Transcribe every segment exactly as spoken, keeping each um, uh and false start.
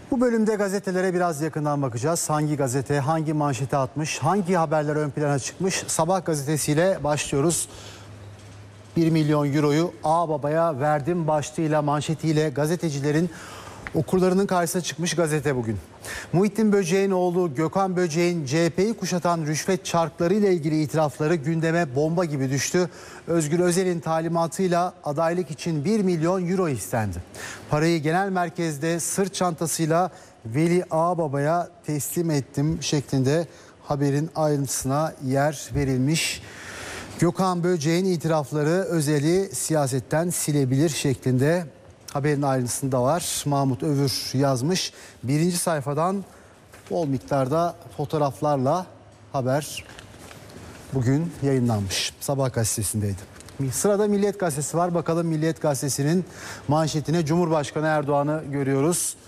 Bu bölümde gazetelere biraz yakından bakacağız. Hangi gazete, hangi manşete atmış, hangi haberler ön plana çıkmış? Sabah gazetesiyle başlıyoruz. bir milyon euroyu ağababaya verdim başlığıyla, manşetiyle gazetecilerin okurlarının karşısına çıkmış gazete bugün. Muhittin Böceğin oğlu Gökhan Böceğin C H P'yi kuşatan rüşvet çarkları ile ilgili itirafları gündeme bomba gibi düştü. Özgür Özel'in talimatıyla adaylık için bir milyon euro istendi. Parayı genel merkezde sırt çantasıyla Veli Ağababa'ya teslim ettim şeklinde haberin ayrıntısına yer verilmiş. Gökhan Böceğin itirafları Özel'i siyasetten silebilir şeklinde haberin ayrıntısında var. Mahmut Övür yazmış. Birinci sayfadan bol miktarda fotoğraflarla haber bugün yayınlanmış. Sabah gazetesindeydi. Sırada Milliyet Gazetesi var. Bakalım Milliyet Gazetesi'nin manşetine Cumhurbaşkanı Erdoğan'ı görüyoruz.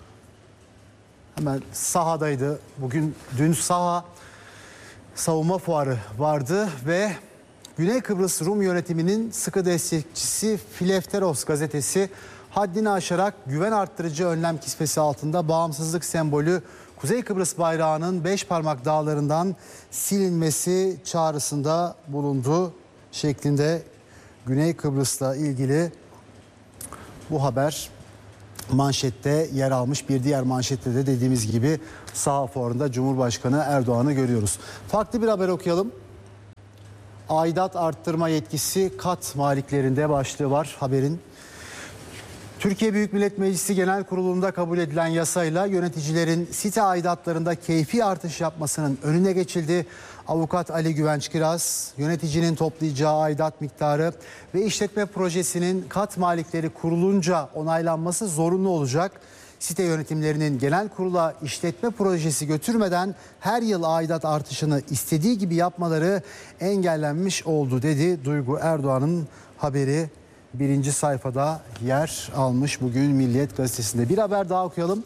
Hemen sahadaydı. Bugün dün saha savunma fuarı vardı ve Güney Kıbrıs Rum yönetiminin sıkı destekçisi Filefteros gazetesi haddini aşarak güven arttırıcı önlem kisvesi altında bağımsızlık sembolü Kuzey Kıbrıs bayrağının beş parmak dağlarından silinmesi çağrısında bulundu şeklinde Güney Kıbrıs'la ilgili bu haber manşette yer almış. Bir diğer manşette de dediğimiz gibi saha fuarında Cumhurbaşkanı Erdoğan'ı görüyoruz. Farklı bir haber okuyalım. Aidat arttırma yetkisi kat maliklerinde başlığı var haberin. Türkiye Büyük Millet Meclisi Genel Kurulu'nda kabul edilen yasayla yöneticilerin site aidatlarında keyfi artış yapmasının önüne geçildi. Avukat Ali Güvenç Kiraz, yöneticinin toplayacağı aidat miktarı ve işletme projesinin kat malikleri kurulunca onaylanması zorunlu olacak. Site yönetimlerinin genel kurula işletme projesi götürmeden her yıl aidat artışını istediği gibi yapmaları engellenmiş oldu dedi. Duygu Erdoğan'ın haberi birinci sayfada yer almış bugün Milliyet Gazetesi'nde. Bir haber daha okuyalım.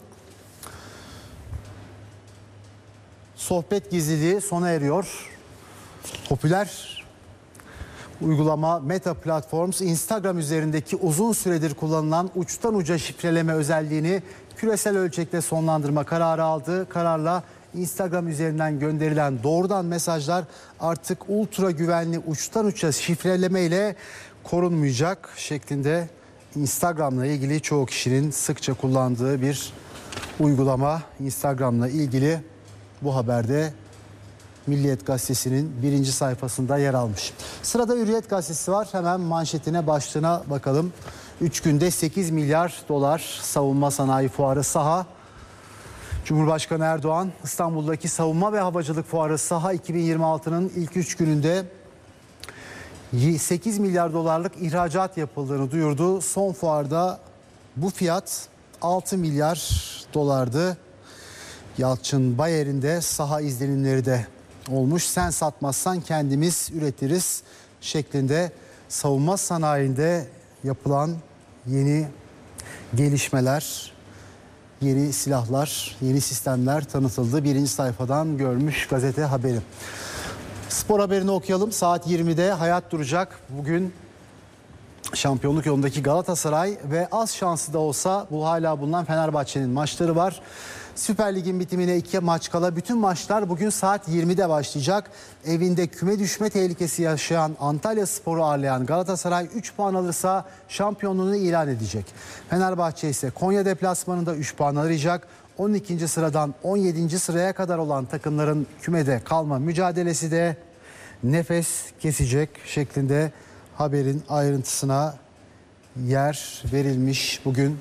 Sohbet gizliliği sona eriyor. Popüler uygulama Meta Platforms, Instagram üzerindeki uzun süredir kullanılan uçtan uca şifreleme özelliğini küresel ölçekte sonlandırma kararı aldı. Kararla Instagram üzerinden gönderilen doğrudan mesajlar artık ultra güvenli uçtan uca şifreleme ile korunmayacak şeklinde Instagram'la ilgili çoğu kişinin sıkça kullandığı bir uygulama. Instagram'la ilgili bu haberde Milliyet Gazetesi'nin birinci sayfasında yer almış. Sırada Hürriyet Gazetesi var. Hemen manşetine, başlığına bakalım. üç günde sekiz milyar dolar savunma sanayi fuarı saha. Cumhurbaşkanı Erdoğan İstanbul'daki savunma ve havacılık fuarı saha iki bin yirmi altının ilk üç gününde sekiz milyar dolarlık ihracat yapıldığını duyurdu. Son fuarda bu fiyat altı milyar dolardı. Yalçın Bayer'in de saha izlenimleri de olmuş. Sen satmazsan kendimiz üretiriz şeklinde savunma sanayinde yapılan yeni gelişmeler, yeni silahlar, yeni sistemler tanıtıldı. Birinci sayfadan görmüş gazete haberi. Spor haberini okuyalım. Saat yirmide hayat duracak. Bugün şampiyonluk yolundaki Galatasaray ve az şanslı da olsa bu hala bulunan Fenerbahçe'nin maçları var. Süper Lig'in bitimine iki maç kala bütün maçlar bugün saat yirmide başlayacak. Evinde küme düşme tehlikesi yaşayan Antalyaspor'u ağırlayan Galatasaray üç puan alırsa şampiyonluğunu ilan edecek. Fenerbahçe ise Konya deplasmanında üç puan arayacak. on ikinci sıradan on yedinci sıraya kadar olan takımların kümede kalma mücadelesi de nefes kesecek şeklinde haberin ayrıntısına yer verilmiş bugün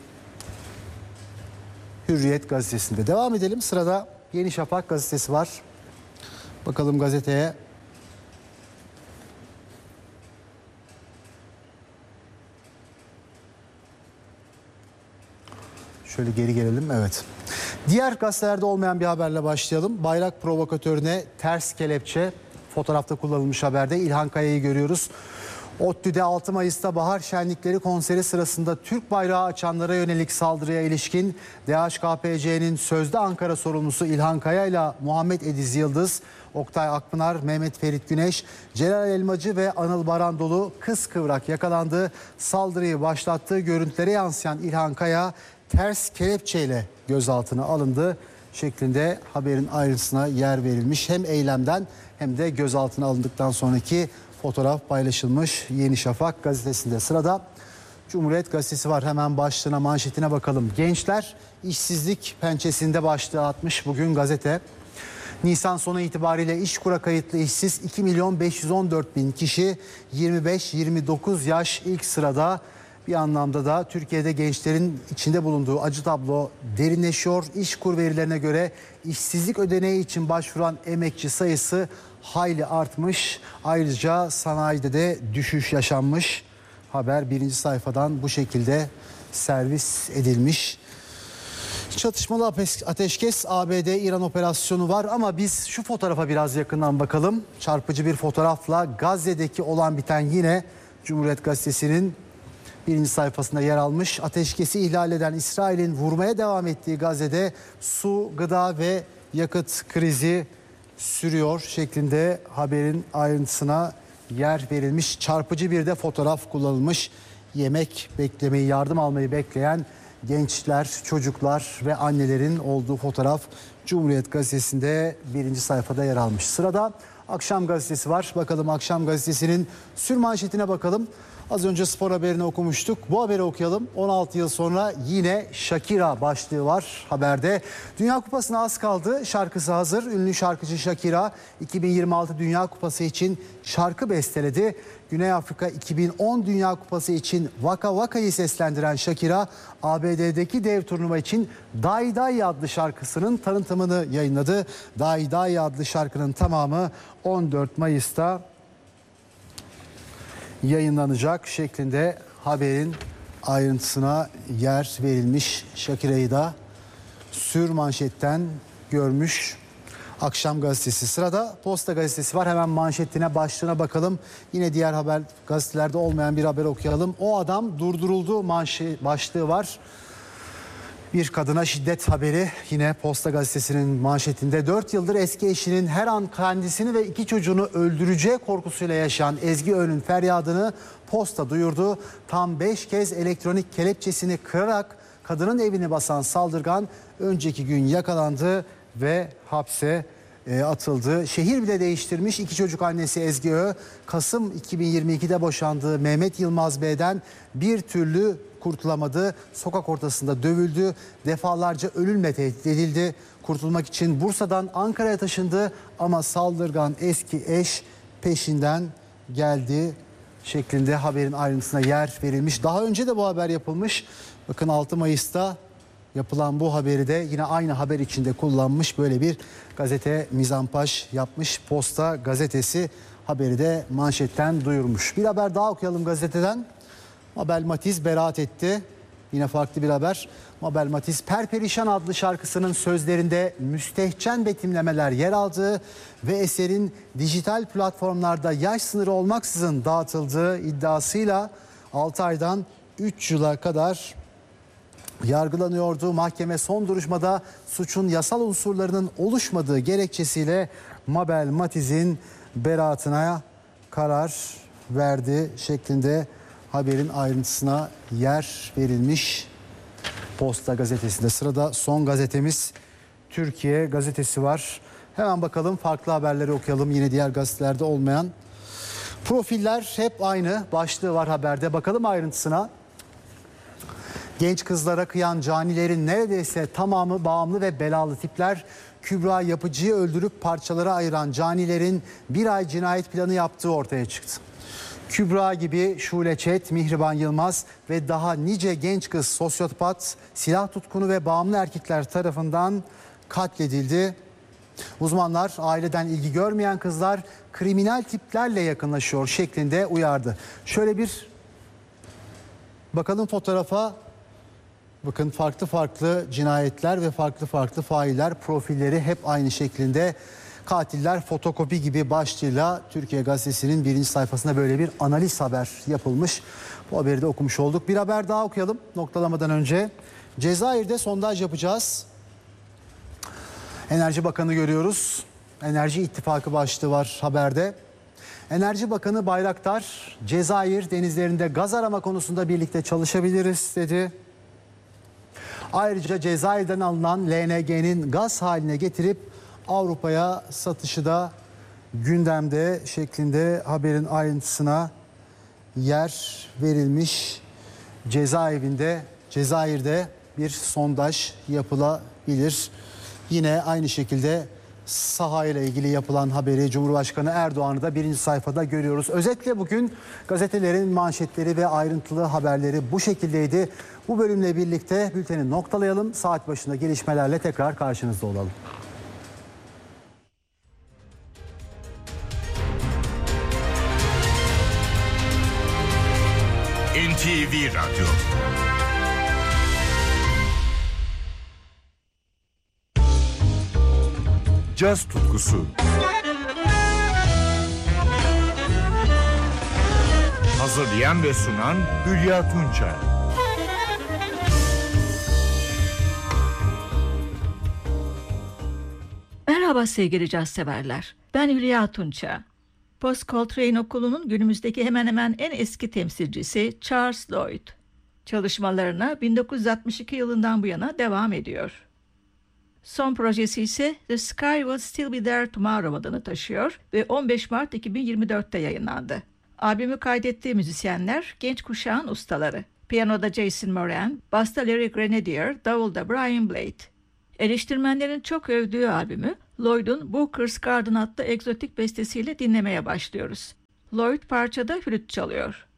Hürriyet Gazetesi'nde. Devam edelim. Sırada Yeni Şafak gazetesi var. Bakalım gazeteye. Şöyle geri gelelim. Evet. Diğer gazetelerde olmayan bir haberle başlayalım. Bayrak provokatörüne ters kelepçe. Fotoğrafta kullanılmış haberde İlhan Kaya'yı görüyoruz. ODTÜ'de altı Mayıs'ta bahar şenlikleri konseri sırasında Türk bayrağı açanlara yönelik saldırıya ilişkin D H K P C'nin sözde Ankara sorumlusu İlhan Kaya ile Muhammed Ediz Yıldız, Oktay Akpınar, Mehmet Ferit Güneş, Celal Elmacı ve Anıl Barandolu kıskıvrak yakalandı. Saldırıyı başlattığı görüntülere yansıyan İlhan Kaya ters kelepçeyle gözaltına alındı şeklinde haberin ayrıntısına yer verilmiş. Hem eylemden hem de gözaltına alındıktan sonraki fotoğraf paylaşılmış Yeni Şafak gazetesinde. Sırada Cumhuriyet gazetesi var. Hemen başlığına, manşetine bakalım. Gençler işsizlik pençesinde başlığı atmış bugün gazete. Nisan sonu itibariyle İşkur'a kayıtlı işsiz iki milyon beş yüz on dört bin kişi, yirmi beş yirmi dokuz yaş ilk sırada. Bir anlamda da Türkiye'de gençlerin içinde bulunduğu acı tablo derinleşiyor. İşkur verilerine göre işsizlik ödeneği için başvuran emekçi sayısı hayli artmış. Ayrıca sanayide de düşüş yaşanmış. Haber birinci sayfadan bu şekilde servis edilmiş. Çatışmalı ateşkes, A B D-İran operasyonu var ama biz şu fotoğrafa biraz yakından bakalım. Çarpıcı bir fotoğrafla Gazze'deki olan biten yine Cumhuriyet Gazetesi'nin birinci sayfasında yer almış. Ateşkesi ihlal eden İsrail'in vurmaya devam ettiği Gazze'de su, gıda ve yakıt krizi sürüyor şeklinde haberin ayrıntısına yer verilmiş. Çarpıcı bir de fotoğraf kullanılmış. Yemek beklemeyi, yardım almayı bekleyen gençler, çocuklar ve annelerin olduğu fotoğraf Cumhuriyet Gazetesi'nde birinci sayfada yer almış. Sırada Akşam Gazetesi var. Bakalım Akşam Gazetesi'nin sürmanşetine bakalım. Az önce spor haberini okumuştuk. Bu haberi okuyalım. on altı yıl sonra yine Shakira başlığı var haberde. Dünya Kupası'na az kaldı. Şarkısı hazır. Ünlü şarkıcı Shakira iki bin yirmi altı Dünya Kupası için şarkı besteledi. Güney Afrika iki bin on Dünya Kupası için Waka Waka'yı seslendiren Shakira, A B D'deki dev turnuva için Dai Dai adlı şarkısının tanıtımını yayınladı. Dai Dai adlı şarkının tamamı on dört Mayıs'ta yayınlanacak şeklinde haberin ayrıntısına yer verilmiş. Shakira'yı da sür manşetten görmüş Akşam Gazetesi. Sırada Posta Gazetesi var. Hemen manşetine, başlığına bakalım. Yine diğer haber gazetelerde olmayan bir haber okuyalım. O adam durduruldu manşet başlığı var. Bir kadına şiddet haberi yine Posta Gazetesi'nin manşetinde. dört yıldır eski eşinin her an kendisini ve iki çocuğunu öldüreceği korkusuyla yaşayan Ezgi Ö'nün feryadını Posta duyurdu. Tam beş kez elektronik kelepçesini kırarak kadının evini basan saldırgan önceki gün yakalandı ve hapse e, atıldı. Şehir bile değiştirmiş iki çocuk annesi Ezgi Ö, Kasım iki bin yirmi ikide boşandığı Mehmet Yılmaz Bey'den bir türlü kurtulamadı. Sokak ortasında dövüldü. Defalarca ölümle tehdit edildi. Kurtulmak için Bursa'dan Ankara'ya taşındı ama saldırgan eski eş peşinden geldi şeklinde haberin ayrıntısına yer verilmiş. Daha önce de bu haber yapılmış. Bakın altı Mayıs'ta yapılan bu haberi de yine aynı haber içinde kullanmış. Böyle bir gazete mizampaj yapmış. Posta Gazetesi haberi de manşetten duyurmuş. Bir haber daha okuyalım gazeteden. Mabel Matiz beraat etti. Yine farklı bir haber. Mabel Matiz Perperişan adlı şarkısının sözlerinde müstehcen betimlemeler yer aldığı ve eserin dijital platformlarda yaş sınırı olmaksızın dağıtıldığı iddiasıyla altı aydan üç yıla kadar yargılanıyordu. Mahkeme son duruşmada suçun yasal unsurlarının oluşmadığı gerekçesiyle Mabel Matiz'in beraatine karar verdi şeklinde haberin ayrıntısına yer verilmiş Posta Gazetesi'nde. Sırada son gazetemiz Türkiye Gazetesi var. Hemen bakalım, farklı haberleri okuyalım. Yine diğer gazetelerde olmayan. Profiller hep aynı başlığı var haberde. Bakalım ayrıntısına. Genç kızlara kıyan canilerin neredeyse tamamı bağımlı ve belalı tipler. Kübra Yapıcı'yı öldürüp parçalara ayıran canilerin bir ay cinayet planı yaptığı ortaya çıktı. Kübra gibi Şule Çet, Mihriban Yılmaz ve daha nice genç kız sosyopat, silah tutkunu ve bağımlı erkekler tarafından katledildi. Uzmanlar aileden ilgi görmeyen kızlar kriminal tiplerle yakınlaşıyor şeklinde uyardı. Şöyle bir bakalım fotoğrafa. Bakın, farklı farklı cinayetler ve farklı farklı failler, profilleri hep aynı şeklinde. Katiller fotokopi gibi başlığıyla Türkiye Gazetesi'nin birinci sayfasında böyle bir analiz haber yapılmış. Bu haberi de okumuş olduk. Bir haber daha okuyalım noktalamadan önce. Cezayir'de sondaj yapacağız. Enerji Bakanı görüyoruz. Enerji İttifakı başlığı var haberde. Enerji Bakanı Bayraktar, Cezayir denizlerinde gaz arama konusunda birlikte çalışabiliriz dedi. Ayrıca Cezayir'den alınan L N G'nin gaz haline getirip Avrupa'ya satışı da gündemde şeklinde haberin ayrıntısına yer verilmiş. Cezaevinde, Cezayir'de bir sondaj yapılabilir. Yine aynı şekilde sahayla ilgili yapılan haberi Cumhurbaşkanı Erdoğan'ı da birinci sayfada görüyoruz. Özetle bugün gazetelerin manşetleri ve ayrıntılı haberleri bu şekildeydi. Bu bölümle birlikte bülteni noktalayalım. Saat başında gelişmelerle tekrar karşınızda olalım. N T V Radyo. Caz tutkusu. Hazırlayan ve sunan Hülya Tunçay. Merhaba sevgili caz severler. Ben Hülya Tunçay. Post Coltrane Okulu'nun günümüzdeki hemen hemen en eski temsilcisi Charles Lloyd. Çalışmalarına bin dokuz yüz altmış iki yılından bu yana devam ediyor. Son projesi ise The Sky Will Still Be There Tomorrow adını taşıyor ve on beş Mart iki bin yirmi dörtte yayınlandı. Albümü kaydettiği müzisyenler genç kuşağın ustaları. Piyanoda Jason Moran, basta Larry Grenadier, davulda Brian Blade. Eleştirmenlerin çok övdüğü albümü Lloyd'un Booker's Garden adlı egzotik bestesiyle dinlemeye başlıyoruz. Lloyd parçada flüt çalıyor.